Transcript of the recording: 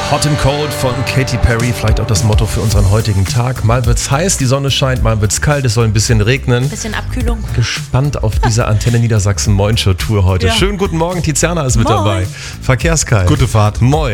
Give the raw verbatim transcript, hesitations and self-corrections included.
Hot and Cold von Katy Perry, vielleicht auch das Motto für unseren heutigen Tag. Mal wird's heiß, die Sonne scheint, mal wird's kalt, es soll ein bisschen regnen. Bisschen Abkühlung. Gespannt auf diese Antenne Niedersachsen Moin Show Tour heute. Ja. Schönen guten Morgen, Tiziana ist mit Moin. dabei. Verkehrskalt. Gute Fahrt. Moin.